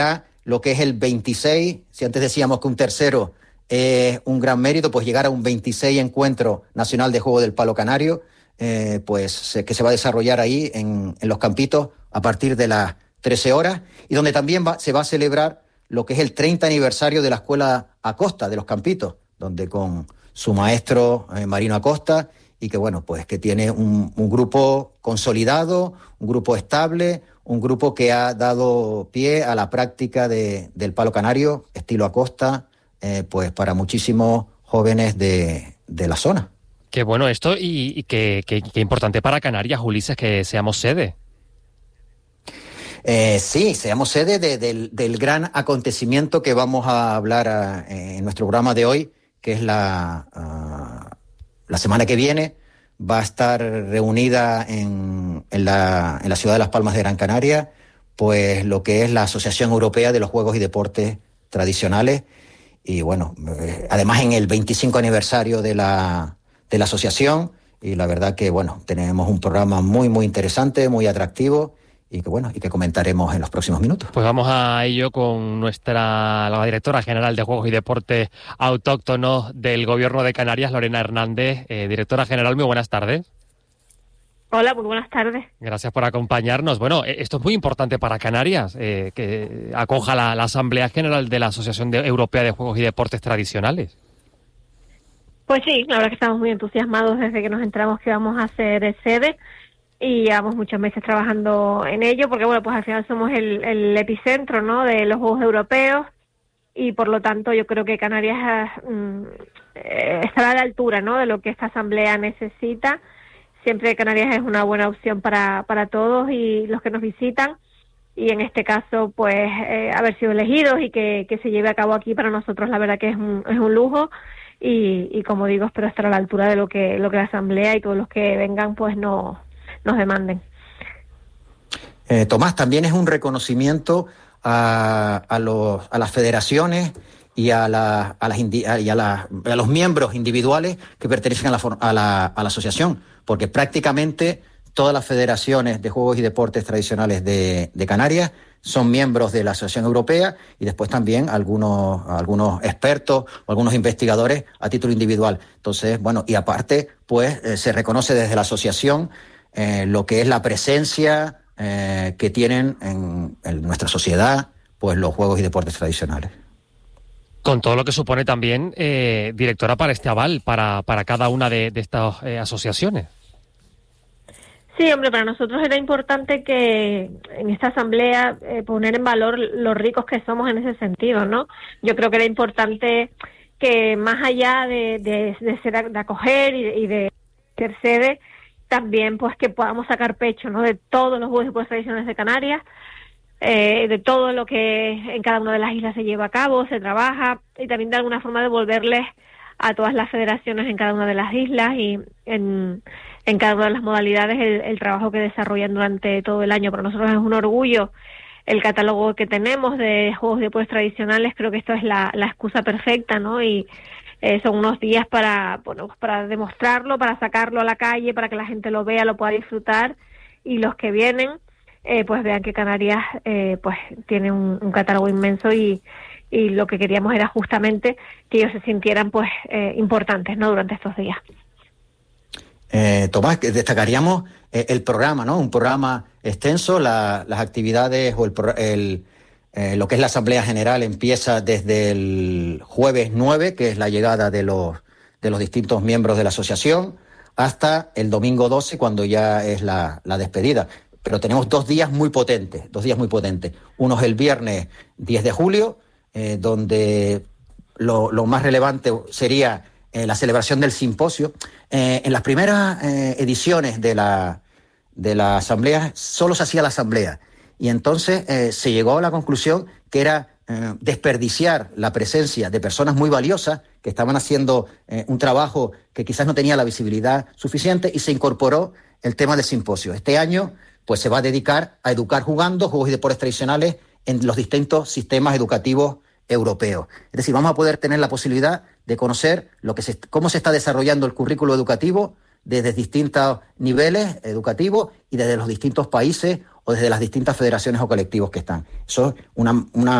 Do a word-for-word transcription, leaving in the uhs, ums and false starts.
lo que es el veintiséis, si antes decíamos que un tercero es eh, un gran mérito, pues llegar a un veintiséis encuentro nacional de juego del palo canario, eh, pues se, que se va a desarrollar ahí en, en los campitos a partir de las trece horas, y donde también va, se va a celebrar lo que es el treinta aniversario de la Escuela Acosta de los Campitos, donde con su maestro eh, Marino Acosta, y que bueno, pues que tiene un, un grupo consolidado, un grupo estable, un grupo que ha dado pie a la práctica de, del palo canario, estilo Acosta, eh, pues para muchísimos jóvenes de, de la zona. Qué bueno esto y, y qué, qué, qué importante para Canarias, Ulises, que seamos sede. Eh, sí, seamos sede de, de, del gran acontecimiento que vamos a hablar a, en nuestro programa de hoy, que es la, uh, la semana que viene. Va a estar reunida en, en, la, en la ciudad de Las Palmas de Gran Canaria, pues lo que es la Asociación Europea de los Juegos y Deportes Tradicionales. Y bueno, eh, además en el veinticinco aniversario de la, de la asociación, y la verdad que bueno, tenemos un programa muy, muy interesante, muy atractivo, y que bueno, y que comentaremos en los próximos minutos. Pues vamos a ello con nuestra la directora general de Juegos y Deportes Autóctonos del Gobierno de Canarias, Lorena Hernández. Eh, directora general, muy buenas tardes. Hola, muy buenas tardes. Gracias por acompañarnos. Bueno, esto es muy importante para Canarias, eh, que acoja la, la Asamblea General de la Asociación de, Europea de Juegos y Deportes Tradicionales. Pues sí, la verdad que estamos muy entusiasmados desde que nos enteramos que vamos a ser sede. Y llevamos muchos meses trabajando en ello, porque bueno, pues al final somos el, el epicentro, ¿no?, de los Juegos Europeos, y por lo tanto yo creo que Canarias mm, eh, estará a la altura, ¿no?, de lo que esta asamblea necesita. Siempre Canarias es una buena opción para, para todos y los que nos visitan, y en este caso, pues, eh, haber sido elegidos y que, que se lleve a cabo aquí para nosotros, la verdad que es un, es un lujo, y, y como digo, espero estar a la altura de lo que, lo que la asamblea y todos los que vengan, pues, no nos demanden. Eh, Tomás, también es un reconocimiento a, a, los, a las federaciones y, a, la, a, las indi, y a, la, a los miembros individuales que pertenecen a la, a, la, a la asociación, porque prácticamente todas las federaciones de juegos y deportes tradicionales de, de Canarias son miembros de la Asociación Europea, y después también algunos, algunos expertos o algunos investigadores a título individual. Entonces, bueno, y aparte, pues eh, se reconoce desde la asociación Eh, lo que es la presencia eh, que tienen en, en nuestra sociedad, pues los juegos y deportes tradicionales. Con todo lo que supone también, eh, directora, para este aval, para, para cada una de, de estas eh, asociaciones. Sí, hombre, para nosotros era importante que en esta asamblea eh, poner en valor los ricos que somos en ese sentido, ¿no? Yo creo que era importante que más allá de, de, de ser de acoger y de, y de ser sede, también pues que podamos sacar pecho, ¿no?, de todos los juegos y deportes tradicionales de Canarias, eh, de todo lo que en cada una de las islas se lleva a cabo, se trabaja, y también de alguna forma devolverles a todas las federaciones en cada una de las islas y en, en cada una de las modalidades el, el trabajo que desarrollan durante todo el año. Para nosotros es un orgullo el catálogo que tenemos de juegos y deportes tradicionales. Creo que esto es la, la excusa perfecta, ¿no?, y Eh, son unos días para, bueno, para demostrarlo, para sacarlo a la calle, para que la gente lo vea, lo pueda disfrutar, y los que vienen, eh, pues vean que Canarias, eh, pues tiene un, un catálogo inmenso, y, y lo que queríamos era justamente que ellos se sintieran, pues, eh, importantes, ¿no?, durante estos días. Eh, Tomás, destacaríamos eh, el programa, ¿no?, un programa extenso, la, las actividades o el, el Eh, lo que es la Asamblea General empieza desde el jueves nueve, que es la llegada de los, de los distintos miembros de la asociación, hasta el domingo doce, cuando ya es la, la despedida. Pero tenemos dos días muy potentes, dos días muy potentes. Uno es el viernes diez de julio, eh, donde lo, lo más relevante sería eh, la celebración del simposio. Eh, en las primeras eh, ediciones de la, de la Asamblea, solo se hacía la Asamblea. Y entonces eh, se llegó a la conclusión que era eh, desperdiciar la presencia de personas muy valiosas que estaban haciendo eh, un trabajo que quizás no tenía la visibilidad suficiente, y se incorporó el tema del simposio. Este año pues se va a dedicar a educar jugando, juegos y deportes tradicionales en los distintos sistemas educativos europeos. Es decir, vamos a poder tener la posibilidad de conocer lo que se, cómo se está desarrollando el currículo educativo desde distintos niveles educativos y desde los distintos países o desde las distintas federaciones o colectivos que están. Eso es una, una